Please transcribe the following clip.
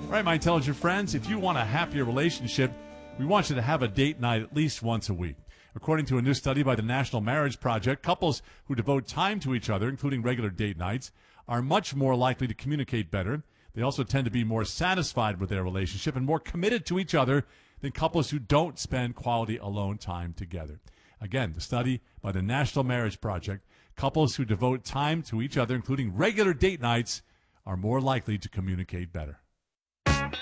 All right, my intelligent friends, if you want a happier relationship, we want you to have a date night at least once a week. According to a new study by the National Marriage Project, couples who devote time to each other, including regular date nights, are much more likely to communicate better. They also tend to be more satisfied with their relationship and more committed to each other than couples who don't spend quality alone time together. Again, the study by the National Marriage Project, couples who devote time to each other, including regular date nights, are more likely to communicate better.